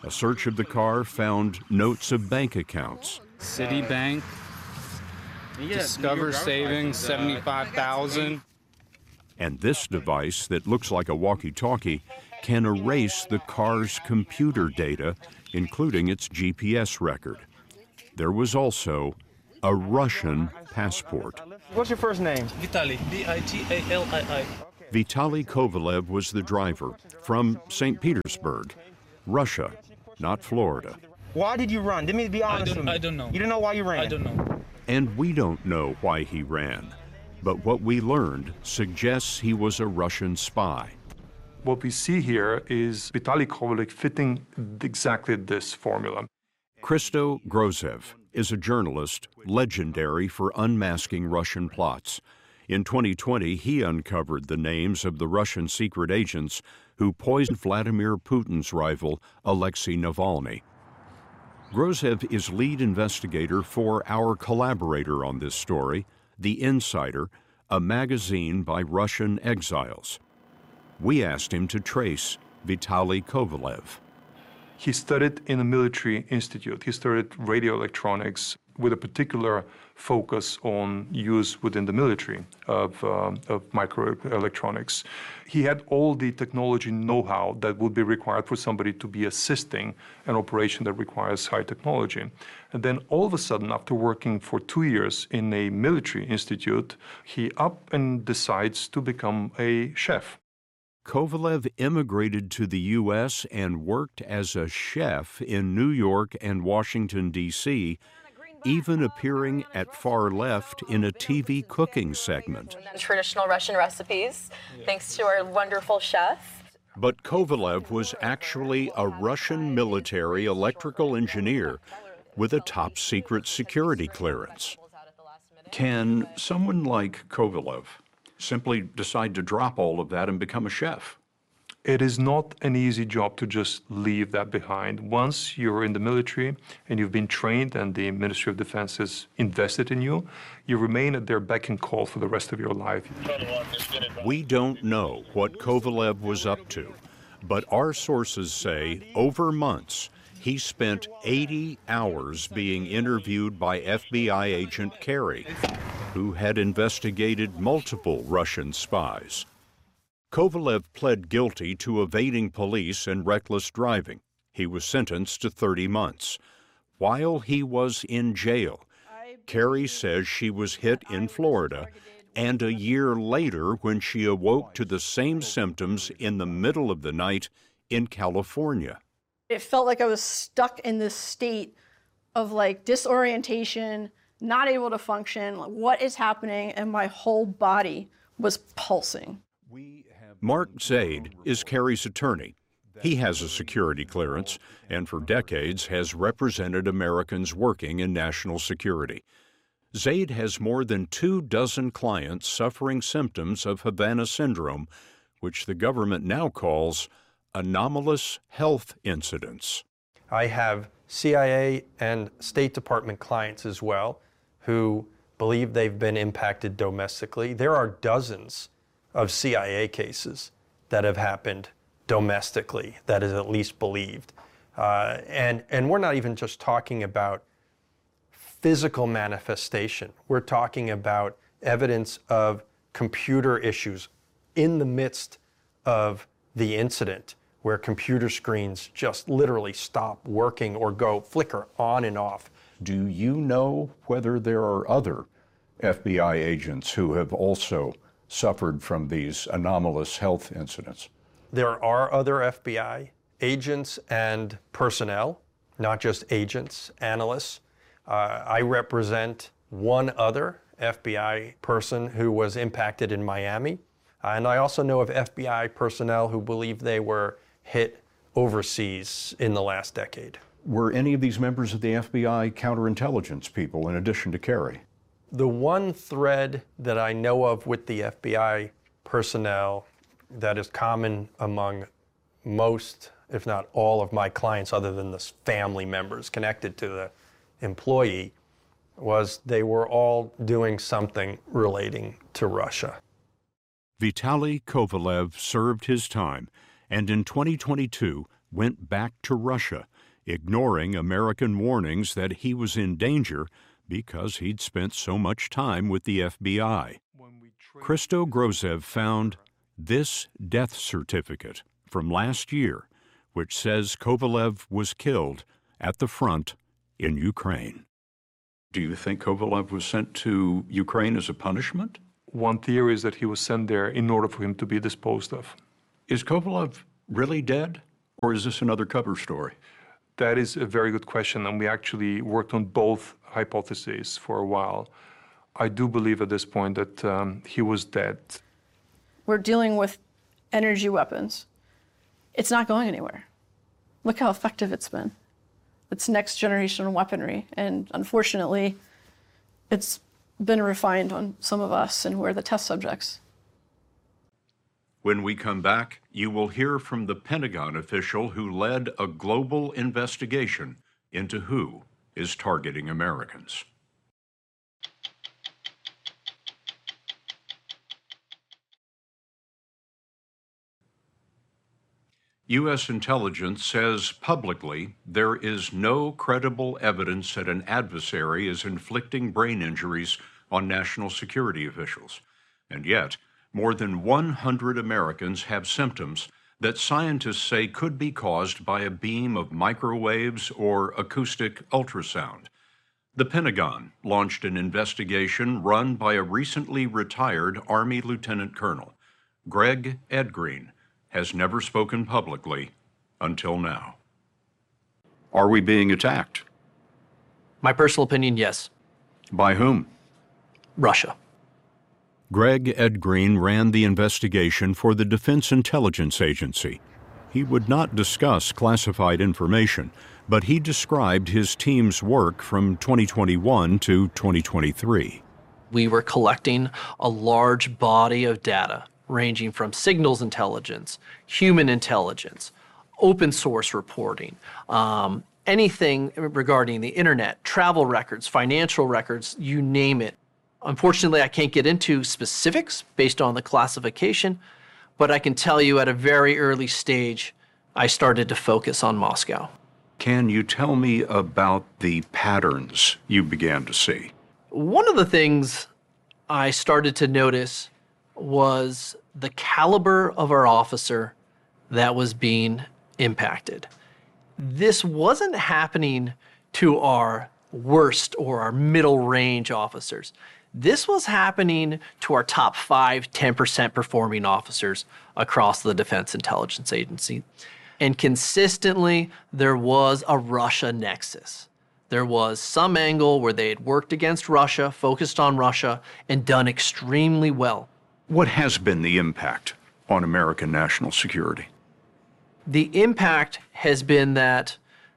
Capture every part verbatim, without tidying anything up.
A search of the car found notes of bank accounts. Citibank, Discover Savings, seventy-five thousand. And this device that looks like a walkie-talkie can erase the car's computer data, including its G P S record. There was also a Russian passport. What's your first name? Vitaly, V I T A L I I. Vitaly Kovalev was the driver from Saint Petersburg, Russia, not Florida. Why did you run? Let me be honest I with me. I don't know. You don't know why you ran? I don't know. And we don't know why he ran. But what we learned suggests he was a Russian spy. What we see here is Vitaly Kovalev fitting exactly this formula. Christo Grozev is a journalist legendary for unmasking Russian plots. In twenty twenty, he uncovered the names of the Russian secret agents who poisoned Vladimir Putin's rival, Alexei Navalny. Grozev is lead investigator for our collaborator on this story, The Insider, a magazine by Russian exiles. We asked him to trace Vitaly Kovalev. He studied in a military institute. He studied radio electronics with a particular focus on use within the military of, uh, of microelectronics. He had all the technology know-how that would be required for somebody to be assisting an operation that requires high technology. And then all of a sudden, after working for two years in a military institute, he up and decides to become a chef. Kovalev immigrated to the U S and worked as a chef in New York and Washington, D C, even appearing at Far Left in a T V cooking segment. Traditional Russian recipes, thanks to our wonderful chef. But Kovalev was actually a Russian military electrical engineer with a top-secret security clearance. Can someone like Kovalev simply decide to drop all of that and become a chef? It is not an easy job to just leave that behind. Once you're in the military and you've been trained and the Ministry of Defense has invested in you, you remain at their beck and call for the rest of your life. We don't know what Kovalev was up to, but our sources say over months he spent eighty hours being interviewed by F B I agent Kerry, who had investigated multiple Russian spies. Kovalev pled guilty to evading police and reckless driving. He was sentenced to thirty months. While he was in jail, Kerry says she was hit in Florida, and a year later when she awoke to the same symptoms in the middle of the night in California. It felt like I was stuck in this state of like disorientation, not able to function, like, what is happening, and my whole body was pulsing. Mark Zaid is Kerry's attorney. He has a security clearance and for decades has represented Americans working in national security. Zaid has more than two dozen clients suffering symptoms of Havana syndrome, which the government now calls anomalous health incidents. I have C I A and State Department clients as well who believe they've been impacted domestically. There are dozens of C I A cases that have happened domestically, that is at least believed. Uh, and, and we're not even just talking about physical manifestation. We're talking about evidence of computer issues in the midst of the incident, where computer screens just literally stop working or go flicker on and off. Do you know whether there are other F B I agents who have also suffered from these anomalous health incidents? There are other F B I agents and personnel, not just agents, analysts. Uh, I represent one other F B I person who was impacted in Miami. Uh, and I also know of F B I personnel who believe they were hit overseas in the last decade. Were any of these members of the F B I counterintelligence people in addition to Kerry? The one thread that I know of with the F B I personnel that is common among most, if not all, of my clients, other than the family members connected to the employee, was they were all doing something relating to Russia. Vitaly Kovalev served his time and in twenty twenty-two went back to Russia ignoring American warnings that he was in danger because he'd spent so much time with the F B I. Christo Grozev found this death certificate from last year, which says Kovalev was killed at the front in Ukraine. Do you think Kovalev was sent to Ukraine as a punishment? One theory is that he was sent there in order for him to be disposed of. Is Kovalev really dead, or is this another cover story? That is a very good question, and we actually worked on both hypotheses for a while. I do believe at this point that um, he was dead. We're dealing with energy weapons. It's not going anywhere. Look how effective it's been. It's next generation weaponry, and unfortunately, it's been refined on some of us, and we're the test subjects. When we come back, you will hear from the Pentagon official who led a global investigation into who is targeting Americans. U S intelligence says publicly there is no credible evidence that an adversary is inflicting brain injuries on national security officials. And yet, more than one hundred Americans have symptoms that scientists say could be caused by a beam of microwaves or acoustic ultrasound. The Pentagon launched an investigation run by a recently retired Army Lieutenant Colonel. Greg Edgreen has never spoken publicly until now. Are we being attacked? My personal opinion, yes. By whom? Russia. Greg Edgreen ran the investigation for the Defense Intelligence Agency. He would not discuss classified information, but he described his team's work from twenty twenty-one to twenty twenty-three. We were collecting a large body of data ranging from signals intelligence, human intelligence, open source reporting, um, anything regarding the internet, travel records, financial records, you name it. Unfortunately, I can't get into specifics based on the classification, but I can tell you at a very early stage, I started to focus on Moscow. Can you tell me about the patterns you began to see? One of the things I started to notice was the caliber of our officer that was being impacted. This wasn't happening to our worst or our middle range officers. This was happening to our top five, ten percent performing officers across the Defense Intelligence Agency. And consistently, there was a Russia nexus. There was some angle where they had worked against Russia, focused on Russia, and done extremely well. What has been the impact on American national security? The impact has been that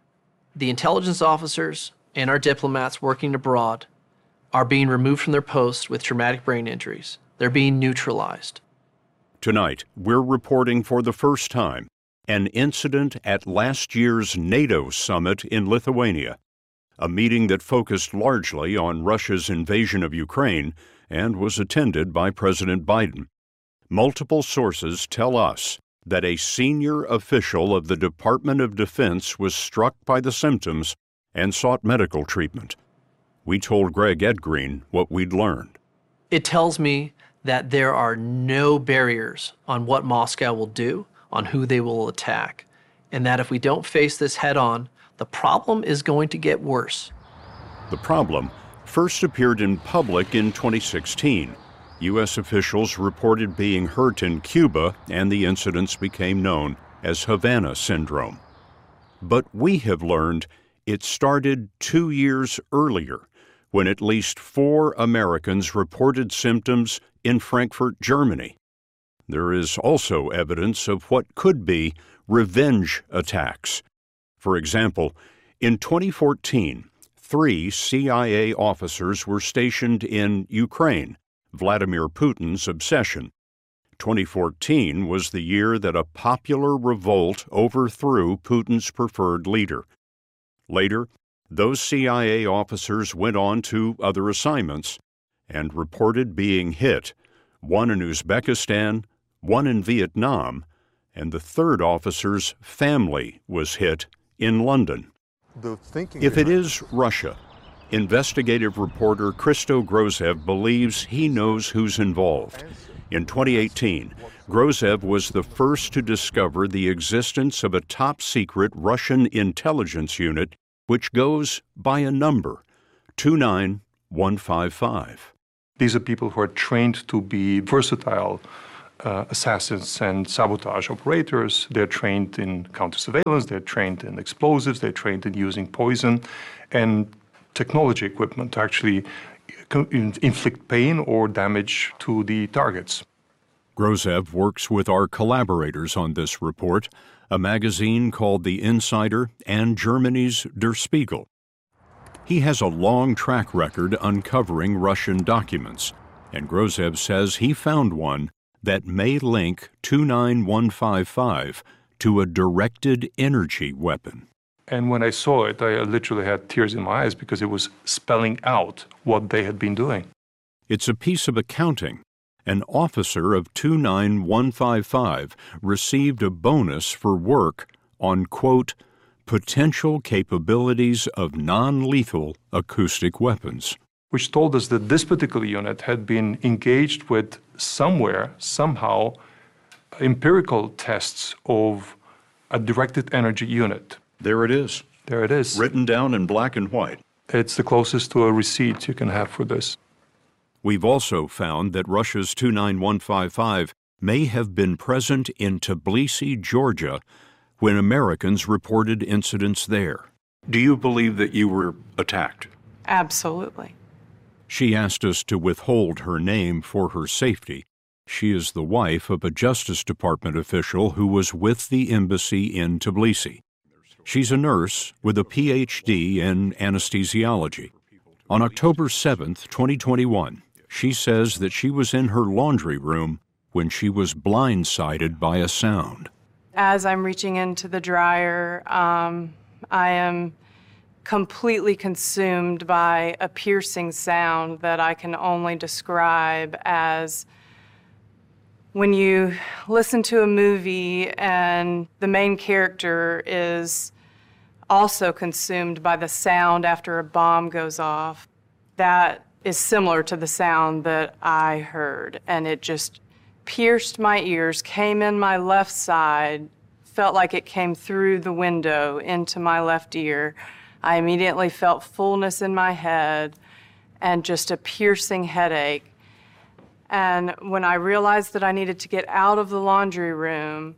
the intelligence officers and our diplomats working abroad are being removed from their posts with traumatic brain injuries. They're being neutralized. Tonight, we're reporting for the first time an incident at last year's NATO summit in Lithuania, a meeting that focused largely on Russia's invasion of Ukraine and was attended by President Biden. Multiple sources tell us that a senior official of the Department of Defense was struck by the symptoms and sought medical treatment. We told Greg Edgreen what we'd learned. It tells me that there are no barriers on what Moscow will do, on who they will attack, and that if we don't face this head on, the problem is going to get worse. The problem first appeared in public in twenty sixteen. U S officials reported being hurt in Cuba, and the incidents became known as Havana Syndrome. But we have learned it started two years earlier, when at least four Americans reported symptoms in Frankfurt, Germany. There is also evidence of what could be revenge attacks. For example, in twenty fourteen, three C I A officers were stationed in Ukraine, Vladimir Putin's obsession. twenty fourteen was the year that a popular revolt overthrew Putin's preferred leader. Later, those C I A officers went on to other assignments and reported being hit, one in Uzbekistan, one in Vietnam, and the third officer's family was hit in London. the thinking. If it is Russia, investigative reporter Christo Grozev believes he knows who's involved. In twenty eighteen, Grozev was the first to discover the existence of a top-secret Russian intelligence unit which goes by a number, two nine one five five. These are people who are trained to be versatile uh, assassins and sabotage operators. They're trained in counter-surveillance, they're trained in explosives, they're trained in using poison and technology equipment to actually inflict pain or damage to the targets. Grozev works with our collaborators on this report, a magazine called The Insider and Germany's Der Spiegel. He has a long track record uncovering Russian documents, and Grozev says he found one that may link two nine one five five to a directed energy weapon. And when I saw it, I literally had tears in my eyes because it was spelling out what they had been doing. It's a piece of accounting. An officer of two nine one five five received a bonus for work on, quote, potential capabilities of non-lethal acoustic weapons. Which told us that this particular unit had been engaged with somewhere, somehow, empirical tests of a directed energy unit. There it is. There it is. Written down in black and white. It's the closest to a receipt you can have for this. We've also found that Russia's two nine one five five may have been present in Tbilisi, Georgia, when Americans reported incidents there. Do you believe that you were attacked? Absolutely. She asked us to withhold her name for her safety. She is the wife of a Justice Department official who was with the embassy in Tbilisi. She's a nurse with a P H D in anesthesiology. On October seventh, twenty twenty-one, she says that she was in her laundry room when she was blindsided by a sound. As I'm reaching into the dryer, um, I am completely consumed by a piercing sound that I can only describe as when you listen to a movie and the main character is also consumed by the sound after a bomb goes off. That is similar to the sound that I heard, and it just pierced my ears, came in my left side, felt like it came through the window into my left ear. I immediately felt fullness in my head and just a piercing headache. And when I realized that I needed to get out of the laundry room,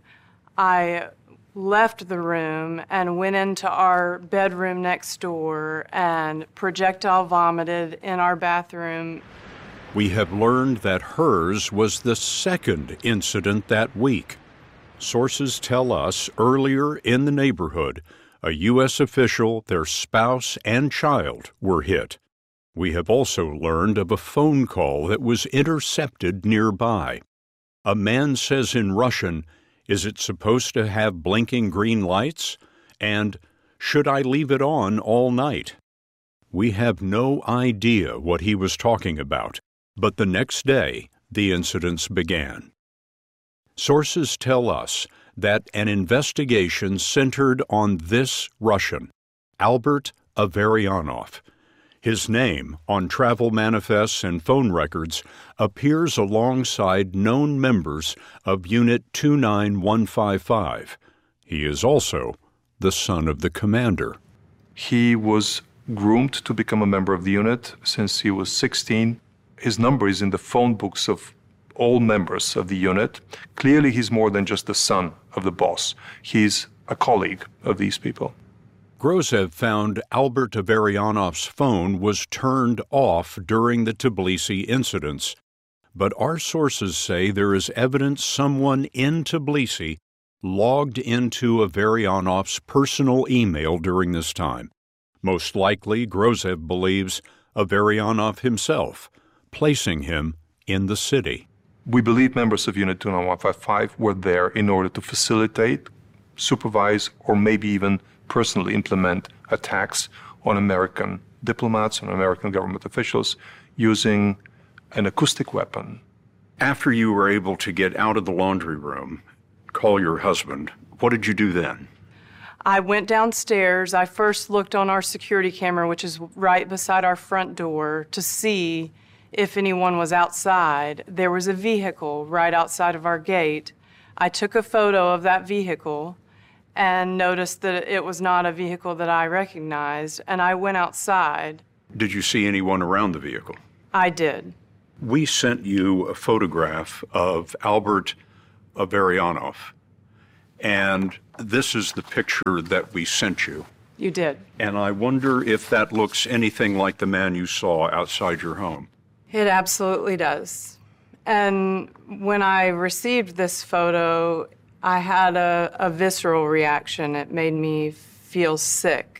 I left the room and went into our bedroom next door and projectile vomited in our bathroom. We have learned that hers was the second incident that week. Sources tell us earlier in the neighborhood, a U S official, their spouse, and child were hit. We have also learned of a phone call that was intercepted nearby. A man says in Russian, "Is it supposed to have blinking green lights?" and "Should I leave it on all night?" We have no idea what he was talking about, but the next day, the incidents began. Sources tell us that an investigation centered on this Russian, Albert Averyanov. His name, on travel manifests and phone records, appears alongside known members of Unit two nine one five five. He is also the son of the commander. He was groomed to become a member of the unit since he was sixteen. His number is in the phone books of all members of the unit. Clearly, he's more than just the son of the boss. He's a colleague of these people. Grozev found Albert Averyanov's phone was turned off during the Tbilisi incidents, but our sources say there is evidence someone in Tbilisi logged into Averyanov's personal email during this time. Most likely, Grozev believes Averyanov himself, placing him in the city. We believe members of Unit two nine one five five were there in order to facilitate, supervise, or maybe even personally implement attacks on American diplomats and American government officials using an acoustic weapon. After you were able to get out of the laundry room, call your husband, what did you do then? I went downstairs. I first looked on our security camera, which is right beside our front door, to see if anyone was outside. There was a vehicle right outside of our gate. I took a photo of that vehicle and noticed that it was not a vehicle that I recognized, and I went outside. Did you see anyone around the vehicle? I did. We sent you a photograph of Albert Averianov, and this is the picture that we sent you. You did. And I wonder if that looks anything like the man you saw outside your home. It absolutely does. And when I received this photo, I had a, a visceral reaction. It made me feel sick.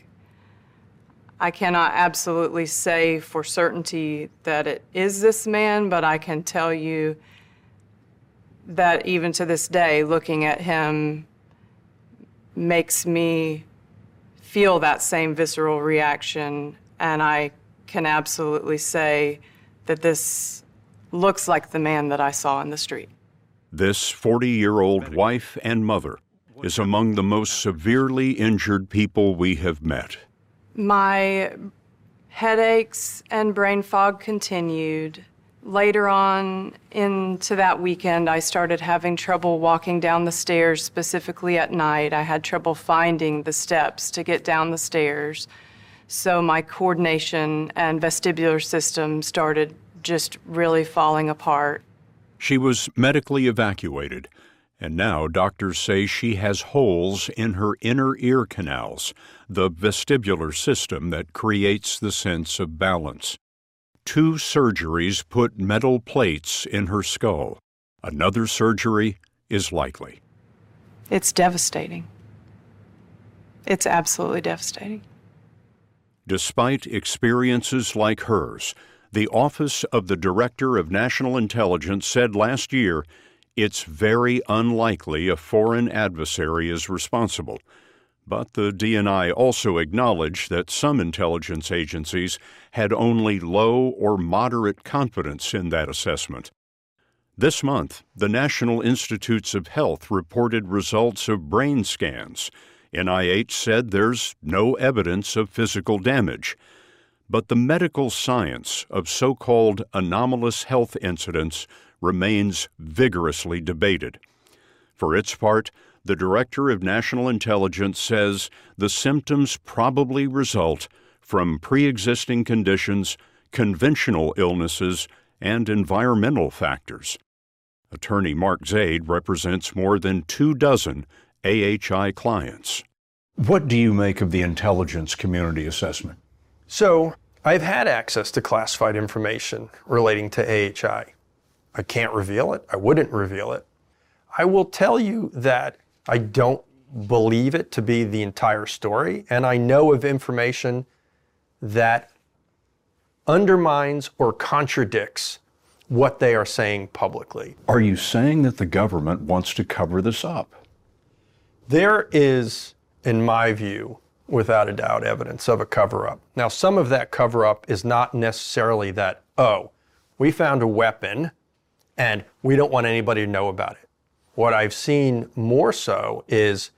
I cannot absolutely say for certainty that it is this man, but I can tell you that even to this day, looking at him makes me feel that same visceral reaction, and I can absolutely say that this looks like the man that I saw in the street. This forty-year-old wife and mother is among the most severely injured people we have met. My headaches and brain fog continued. Later on into that weekend, I started having trouble walking down the stairs, specifically at night. I had trouble finding the steps to get down the stairs. So my coordination and vestibular system started just really falling apart. She was medically evacuated, and now doctors say she has holes in her inner ear canals, the vestibular system that creates the sense of balance. Two surgeries put metal plates in her skull. Another surgery is likely. It's devastating. It's absolutely devastating. Despite experiences like hers, the Office of the Director of National Intelligence said last year it's very unlikely a foreign adversary is responsible. But the D N I also acknowledged that some intelligence agencies had only low or moderate confidence in that assessment. This month, the National Institutes of Health reported results of brain scans. N I H said there's no evidence of physical damage. But the medical science of so-called anomalous health incidents remains vigorously debated. For its part, the Director of National Intelligence says the symptoms probably result from pre-existing conditions, conventional illnesses, and environmental factors. Attorney Mark Zaid represents more than two dozen A H I clients. What do you make of the intelligence community assessment? So, I've had access to classified information relating to A H I. I can't reveal it. I wouldn't reveal it. I will tell you that I don't believe it to be the entire story, and I know of information that undermines or contradicts what they are saying publicly. Are you saying that the government wants to cover this up? There is, in my view, without a doubt, evidence of a cover-up. Now, some of that cover-up is not necessarily that, oh, we found a weapon and we don't want anybody to know about it. What I've seen more so is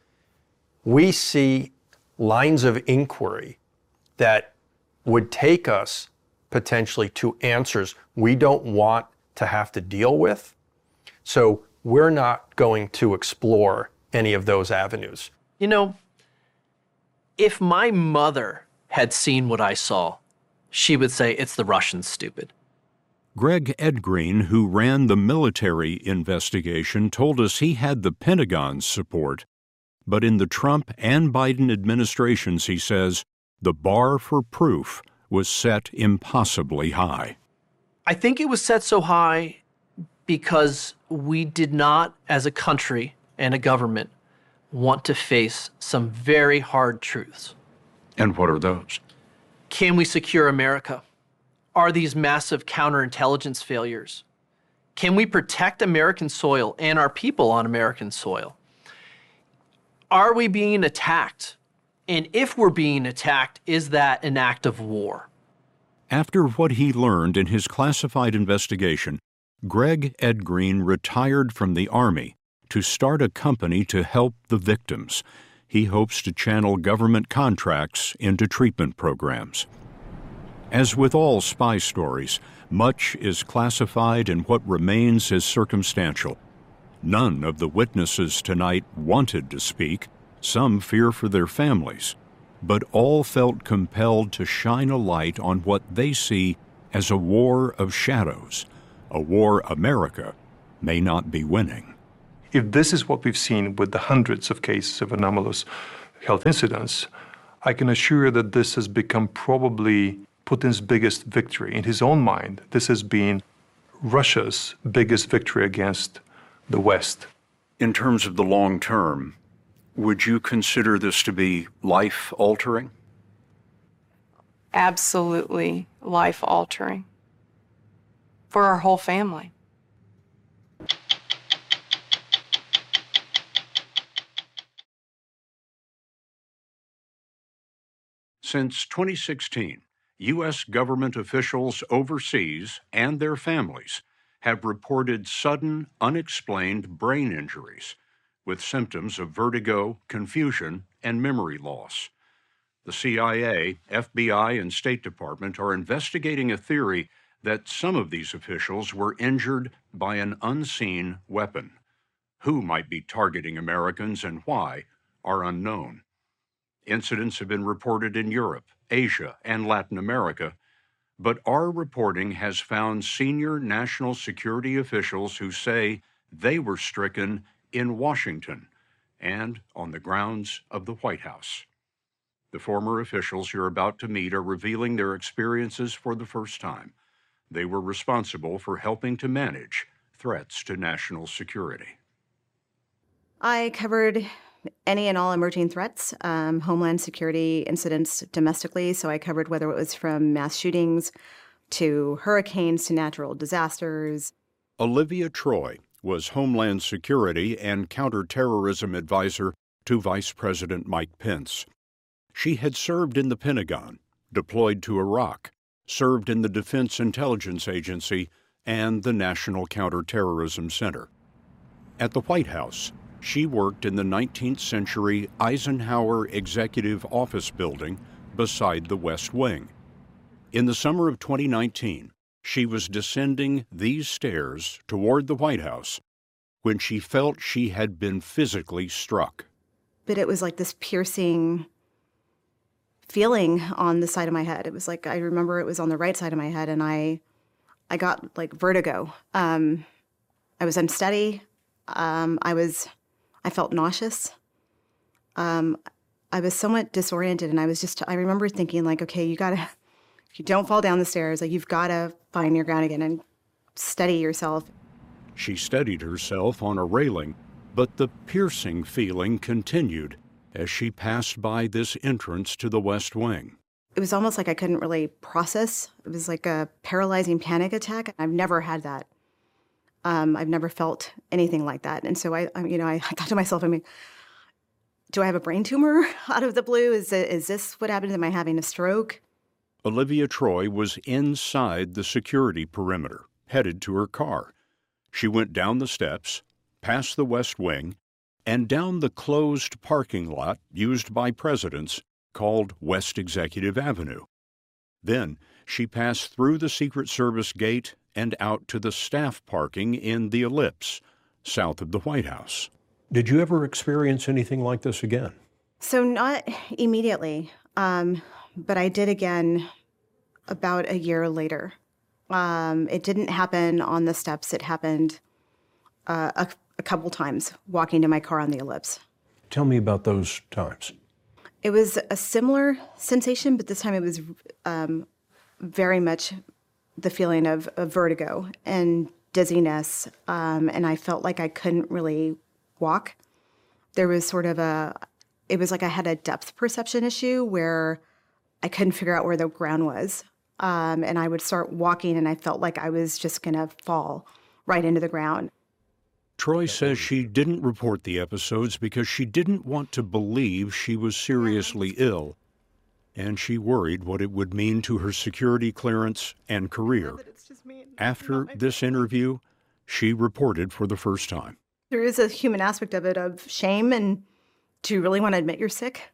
we see lines of inquiry that would take us potentially to answers we don't want to have to deal with. So we're not going to explore any of those avenues. You know, if my mother had seen what I saw, she would say it's the Russians, stupid. Greg Edgreen, who ran the military investigation, told us he had the Pentagon's support. But in the Trump and Biden administrations, he says, the bar for proof was set impossibly high. I think it was set so high because we did not, as a country and a government, want to face some very hard truths. And what are those? Can we secure America? Are these massive counterintelligence failures? Can we protect American soil and our people on American soil? Are we being attacked? And if we're being attacked, is that an act of war? After what he learned in his classified investigation, Greg Edgreen retired from the Army to start a company to help the victims. he hopes to channel government contracts into treatment programs. As with all spy stories, much is classified and what remains is circumstantial. None of the witnesses tonight wanted to speak, some fear for their families, but all felt compelled to shine a light on what they see as a war of shadows, a war America may not be winning. If this is what we've seen with the hundreds of cases of anomalous health incidents, I can assure you that this has become probably Putin's biggest victory. In his own mind, this has been Russia's biggest victory against the West. In terms of the long term, would you consider this to be life-altering? Absolutely life-altering for our whole family. Since twenty sixteen, U S government officials overseas and their families have reported sudden, unexplained brain injuries with symptoms of vertigo, confusion, and memory loss. The C I A, F B I, and State Department are investigating a theory that some of these officials were injured by an unseen weapon. Who might be targeting Americans and why are unknown. Incidents have been reported in Europe, Asia, and Latin America, but our reporting has found senior national security officials who say they were stricken in Washington and on the grounds of the White House. The former officials you're about to meet are revealing their experiences for the first time. They were responsible for helping to manage threats to national security. I covered any and all emerging threats, um, homeland security incidents domestically. So I covered whether it was from mass shootings to hurricanes to natural disasters. Olivia Troy was Homeland Security and Counterterrorism Advisor to Vice President Mike Pence. She had served in the Pentagon, deployed to Iraq, served in the Defense Intelligence Agency, and the National Counterterrorism Center. At the White House, she worked in the nineteenth century Eisenhower Executive Office Building beside the West Wing. In the summer of twenty nineteen, she was descending these stairs toward the White House when she felt she had been physically struck. But it was like this piercing feeling on the side of my head. It was like, I remember it was on the right side of my head, and I I got like vertigo. Um, I was unsteady. Um, I was, I felt nauseous. Um, I was somewhat disoriented, and I was just, I remember thinking like, okay, you gotta, if you don't fall down the stairs, like you've gotta find your ground again and steady yourself. She steadied herself on a railing, but the piercing feeling continued as she passed by this entrance to the West Wing. It was almost like I couldn't really process. It was like a paralyzing panic attack. I've never had that. Um, I've never felt anything like that. And so I, I you know, I thought to myself, I mean, do I have a brain tumor out of the blue? Is it, is this what happened? Am I having a stroke? Olivia Troy was inside the security perimeter, headed to her car. She went down the steps, past the West Wing, and down the closed parking lot used by presidents called West Executive Avenue. Then she passed through the Secret Service gate and out to the staff parking in the Ellipse, south of the White House. Did you ever experience anything like this again? So not immediately, um, but I did again about a year later. Um, it didn't happen on the steps. It happened uh, a, a couple times walking to my car on the Ellipse. Tell me about those times. It was a similar sensation, but this time it was um, very much the feeling of, of vertigo and dizziness, um, and I felt like I couldn't really walk. There was sort of a, it was like I had a depth perception issue where I couldn't figure out where the ground was, um, and I would start walking and I felt like I was just going to fall right into the ground. Troy says she didn't report the episodes because she didn't want to believe she was seriously ill, and she worried what it would mean to her security clearance and career. After this interview, she reported for the first time. There is a human aspect of it, of shame and do you really want to admit you're sick?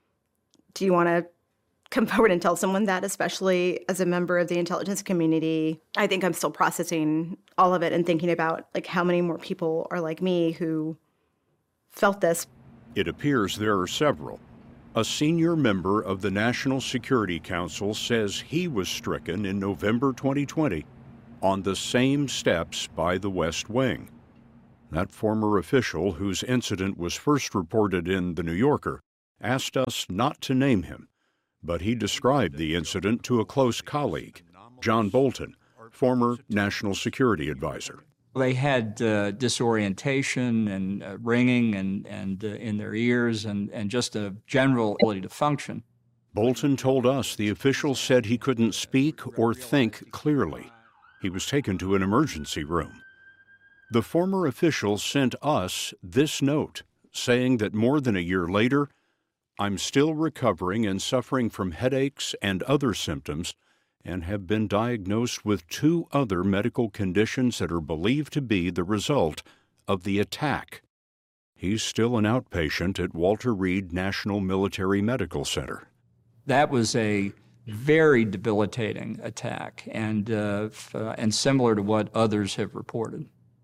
Do you want to come forward and tell someone that, especially as a member of the intelligence community? I think I'm still processing all of it and thinking about like how many more people are like me who felt this. It appears there are several. A senior member of the National Security Council says he was stricken in November twenty twenty on the same steps by the West Wing. That former official, whose incident was first reported in The New Yorker, asked us not to name him, but he described the incident to a close colleague, John Bolton, former National Security Advisor. They had uh, disorientation and uh, ringing and, and uh, in their ears and, and just a general ability to function. Bolton told us the official said he couldn't speak or think clearly. He was taken to an emergency room. The former official sent us this note, saying that more than a year later, I'm still recovering and suffering from headaches and other symptoms, and have been diagnosed with two other medical conditions that are believed to be the result of the attack. He's still an outpatient at Walter Reed National Military Medical Center. That was a very debilitating attack, and, uh, f- uh, and similar to what others have reported.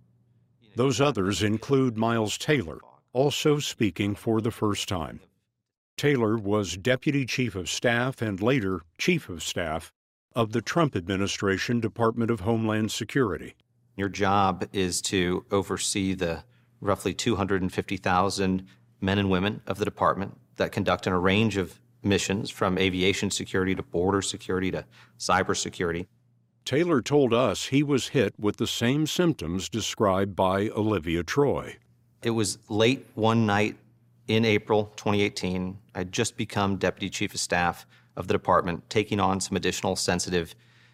Those others include Miles Taylor, also speaking for the first time. Taylor was Deputy Chief of Staff and later Chief of Staff of the Trump administration Department of Homeland Security. Your job is to oversee the roughly two hundred fifty thousand men and women of the department that conduct in a range of missions from aviation security to border security to cybersecurity. Taylor told us he was hit with the same symptoms described by Olivia Troy. It was late one night in April twenty eighteen. I'd just become Deputy Chief of Staff of the department, taking on some additional sensitive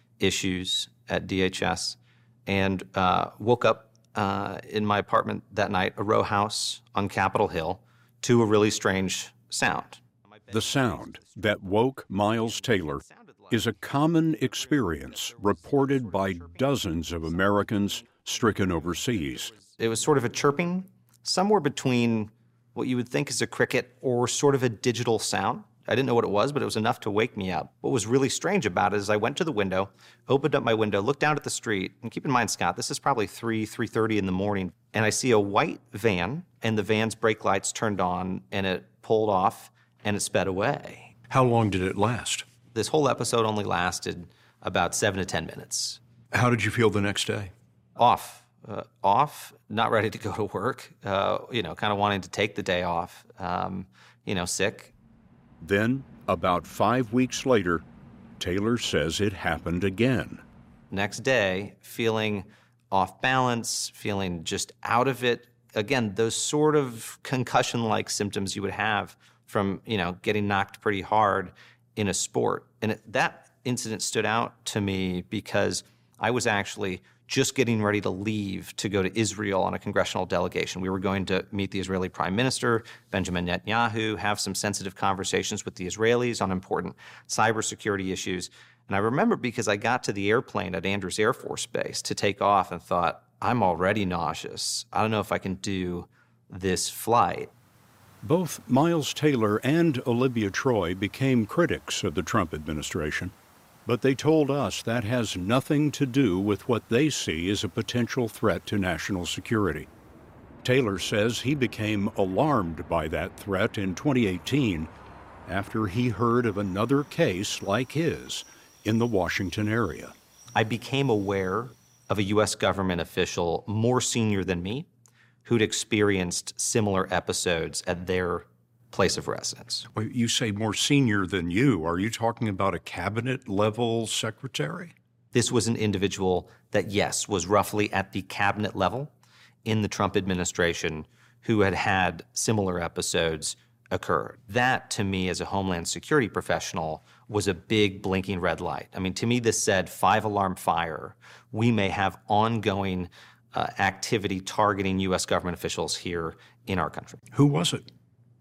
issues at D H S, and uh, woke up uh, in my apartment that night, a row house on Capitol Hill, to a really strange sound. The sound that woke Miles Taylor is a common experience reported by dozens of Americans stricken overseas. It was sort of a chirping, somewhere between what you would think is a cricket or sort of a digital sound. I didn't know what it was, but it was enough to wake me up. What was really strange about it is I went to the window, opened up my window, looked down at the street, and keep in mind, Scott, this is probably three, three thirty in the morning, and I see a white van, and the van's brake lights turned on, and it pulled off, and it sped away. How long did it last? This whole episode only lasted about seven to ten minutes. How did you feel the next day? Off. Uh, off, not ready to go to work, uh, you know, kind of wanting to take the day off, um, you know, sick. Then, about five weeks later, Taylor says it happened again. Next day, feeling off balance, feeling just out of it. Again, those sort of concussion-like symptoms you would have from, you know, getting knocked pretty hard in a sport. And it, that incident stood out to me because I was actually just getting ready to leave to go to Israel on a congressional delegation. We were going to meet the Israeli Prime Minister, Benjamin Netanyahu, have some sensitive conversations with the Israelis on important cybersecurity issues. And I remember because I got to the airplane at Andrews Air Force Base to take off and thought, I'm already nauseous. I don't know if I can do this flight. Both Miles Taylor and Olivia Troy became critics of the Trump administration. But they told us that has nothing to do with what they see as a potential threat to national security. Taylor says he became alarmed by that threat in twenty eighteen after he heard of another case like his in the Washington area. I became aware of a U S government official more senior than me who'd experienced similar episodes at their place of residence. Well, you say more senior than you. Are you talking about a cabinet-level secretary? This was an individual that, yes, was roughly at the cabinet level in the Trump administration who had had similar episodes occur. That, to me, as a Homeland Security professional, was a big blinking red light. I mean, to me, this said five-alarm fire. We may have ongoing uh, activity targeting U S government officials here in our country. Who was it?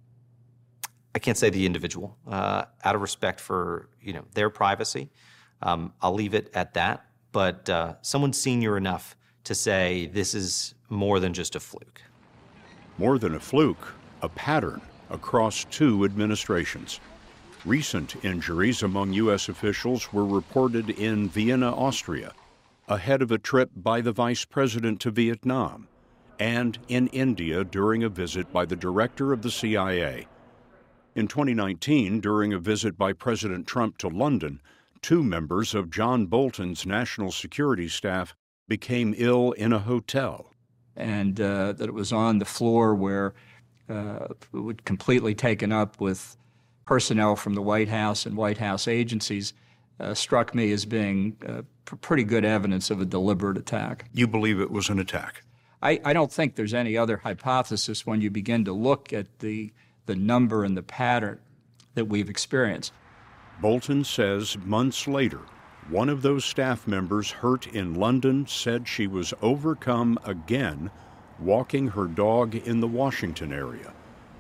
I can't say the individual, uh, out of respect for, you know, their privacy. Um, I'll leave it at that. But uh, someone senior enough to say this is more than just a fluke. More than a fluke, a pattern across two administrations. Recent injuries among U S officials were reported in Vienna, Austria, ahead of a trip by the vice president to Vietnam, and in India during a visit by the director of the C I A. In twenty nineteen, during a visit by President Trump to London, two members of John Bolton's national security staff became ill in a hotel. And uh, that it was on the floor where uh, it was completely taken up with personnel from the White House and White House agencies uh, struck me as being uh, pr- pretty good evidence of a deliberate attack. You believe it was an attack? I, I don't think there's any other hypothesis when you begin to look at the, the number and the pattern that we've experienced. Bolton says months later, one of those staff members hurt in London said she was overcome again walking her dog in the Washington area.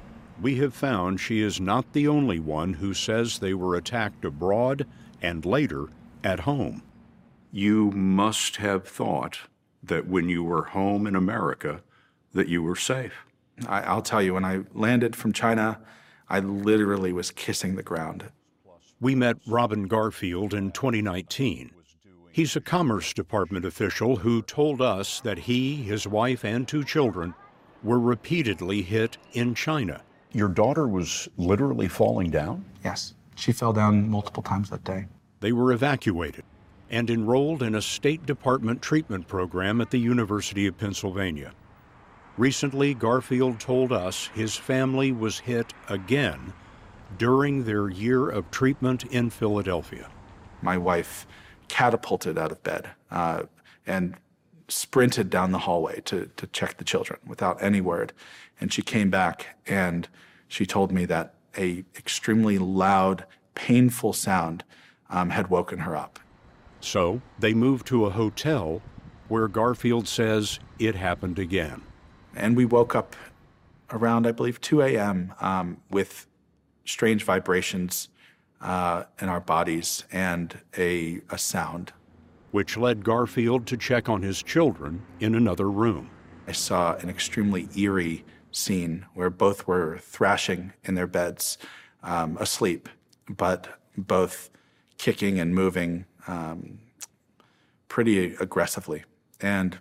We have found she is not the only one who says they were attacked abroad and later at home. You must have thought that when you were home in America that you were safe. I, I'll tell you, when I landed from China, I literally was kissing the ground. We met Robin Garfield in twenty nineteen. He's a Commerce Department official who told us that he, his wife, and two children were repeatedly hit in China. Your daughter was literally falling down? Yes, she fell down multiple times that day. They were evacuated and enrolled in a State Department treatment program at the University of Pennsylvania. Recently, Garfield told us his family was hit again during their year of treatment in Philadelphia. My wife catapulted out of bed uh, and sprinted down the hallway to, to check the children without any word. And she came back and she told me that a extremely loud, painful sound um, had woken her up. So they moved to a hotel where Garfield says it happened again. And we woke up around, I believe, two a.m. Um, with strange vibrations uh, in our bodies and a, a sound. Which led Garfield to check on his children in another room. I saw an extremely eerie scene where both were thrashing in their beds, um, asleep, but both kicking and moving um, pretty aggressively. And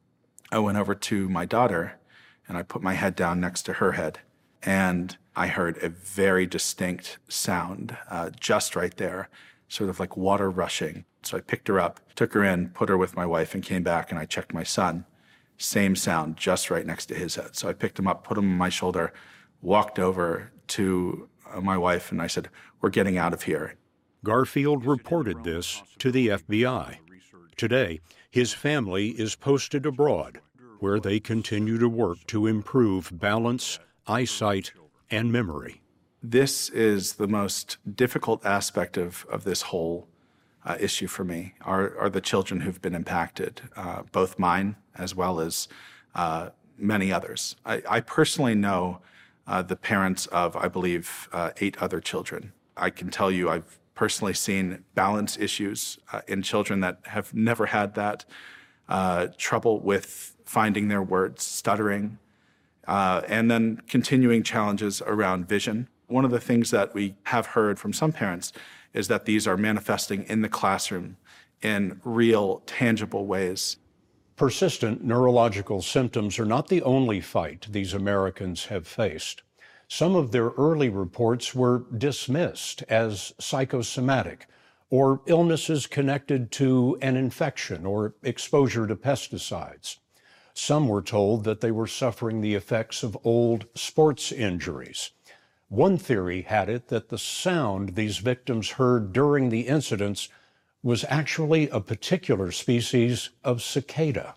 I went over to my daughter and I put my head down next to her head, and I heard a very distinct sound uh, just right there, sort of like water rushing. So I picked her up, took her in, put her with my wife, and came back, and I checked my son. Same sound, just right next to his head. So I picked him up, put him on my shoulder, walked over to uh, my wife, and I said, "We're getting out of here." Garfield reported this to the F B I. Today, his family is posted abroad, where they continue to work to improve balance, eyesight, and memory. This is the most difficult aspect of, of this whole uh, issue for me, are, are the children who've been impacted, uh, both mine as well as uh, many others. I, I personally know uh, the parents of, I believe, uh, eight other children. I can tell you I've personally seen balance issues uh, in children that have never had that, uh, trouble with finding their words, stuttering, uh, and then continuing challenges around vision. One of the things that we have heard from some parents is that these are manifesting in the classroom in real, tangible ways. Persistent neurological symptoms are not the only fight these Americans have faced. Some of their early reports were dismissed as psychosomatic or illnesses connected to an infection or exposure to pesticides. Some were told that they were suffering the effects of old sports injuries. One theory had it that the sound these victims heard during the incidents was actually a particular species of cicada.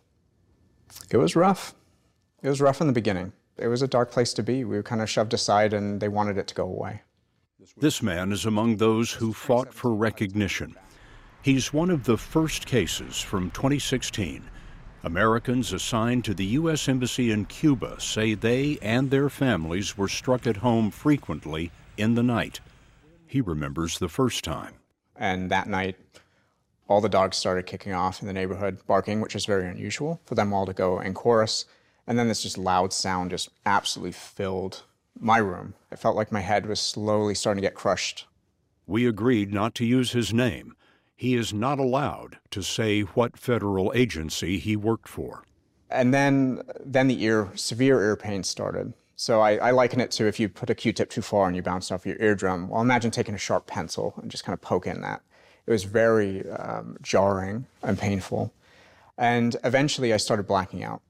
It was rough. It was rough in the beginning. It was a dark place to be. We were kind of shoved aside and they wanted it to go away. This man is among those who fought for recognition. He's one of the first cases from twenty sixteen. Americans assigned to the U S Embassy in Cuba say they and their families were struck at home frequently in the night. He remembers the first time. And that night, all the dogs started kicking off in the neighborhood, barking, which is very unusual for them all to go in chorus. And then this just loud sound just absolutely filled my room. It felt like my head was slowly starting to get crushed. We agreed not to use his name. He is not allowed to say what federal agency he worked for. And then, then the ear, severe ear pain started. So I, I liken it to if you put a Q-tip too far and you bounce off your eardrum. Well, imagine taking a sharp pencil and just kind of poking that. It was very um, jarring and painful. And eventually I started blacking out.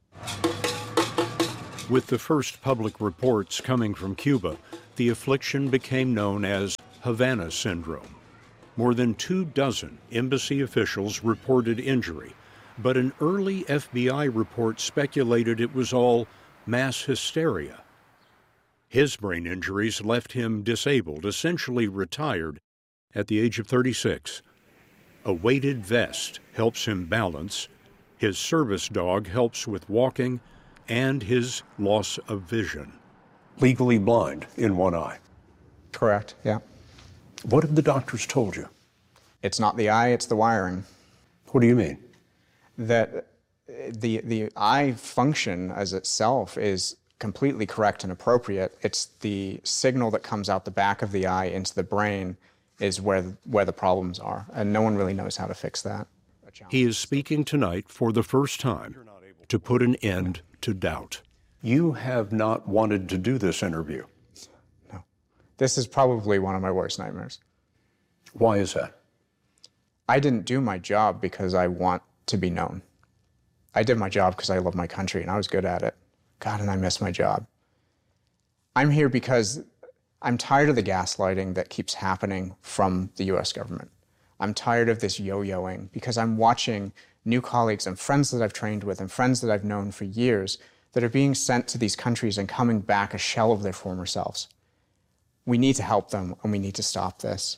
With the first public reports coming from Cuba, the affliction became known as Havana syndrome. More than two dozen embassy officials reported injury, but an early F B I report speculated it was all mass hysteria. His brain injuries left him disabled, essentially retired, at the age of thirty-six. A weighted vest helps him balance, his service dog helps with walking, and his loss of vision. Legally blind in one eye. Correct, yeah. What have the doctors told you? It's not the eye, it's the wiring. What do you mean? That the, the eye function as itself is completely correct and appropriate. It's the signal that comes out the back of the eye into the brain is where, where the problems are, and no one really knows how to fix that. He is speaking tonight for the first time to put an end to doubt. You have not wanted to do this interview. No. This is probably one of my worst nightmares. Why is that? I didn't do my job because I want to be known. I did my job because I love my country and I was good at it. God, and I miss my job. I'm here because I'm tired of the gaslighting that keeps happening from the U S government. I'm tired of this yo-yoing because I'm watching new colleagues and friends that I've trained with and friends that I've known for years that are being sent to these countries and coming back a shell of their former selves. We need to help them and we need to stop this.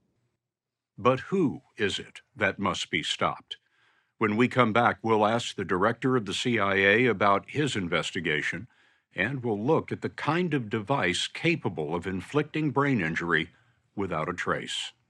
But who is it that must be stopped? When we come back, we'll ask the director of the C I A about his investigation, and we'll look at the kind of device capable of inflicting brain injury without a trace.